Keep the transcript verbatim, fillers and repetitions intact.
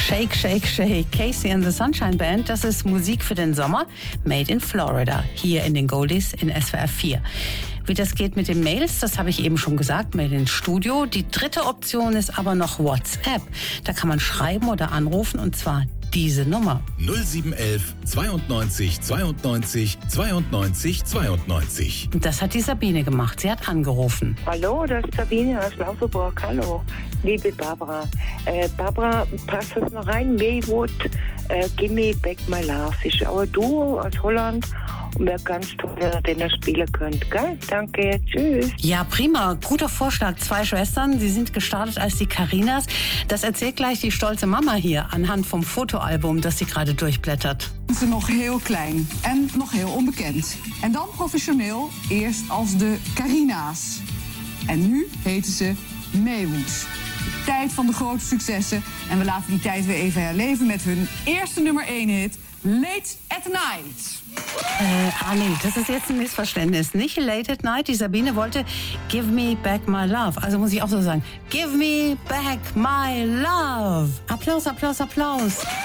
Shake, Shake, Shake. Casey and the Sunshine Band, das ist Musik für den Sommer, made in Florida, hier in den Goldies in S W R vier. Wie das geht mit den Mails, das habe ich eben schon gesagt, Mail ins Studio. Die dritte Option ist aber noch WhatsApp. Da kann man schreiben oder anrufen, und zwar diese Nummer. null sieben eins eins zweiundneunzig zweiundneunzig zweiundneunzig zweiundneunzig. Das hat die Sabine gemacht. Sie hat angerufen. Hallo, das ist Sabine aus Lauferburg. Hallo, liebe Barbara. Äh, Barbara, passt das noch rein? Maywood, äh, Gimme Back My Love. Ist auch ein Duo aus Holland. Und wäre ganz toll, wenn ihr den noch spielen könnt. Gell? Danke, tschüss. Ja, prima. Guter Vorschlag. Zwei Schwestern, sie sind gestartet als die Carinas. Das erzählt gleich die stolze Mama hier anhand vom Fotoalbum, das sie gerade durchblättert. Ze nog heel klein en nog heel onbekend. En dan professioneel, eerst als de Carina's. En nu heten ze Maywood. Tijd van de grote successen. En we laten die tijd weer even herleven met hun eerste nummer één hit, Late at Night. Äh, ah nee, das ist jetzt ein Missverständnis. Nicht Late at Night. Die Sabine wollte Give Me Back My Love. Also muss ich auch so sagen. Give Me Back My Love. Applaus, Applaus, Applaus.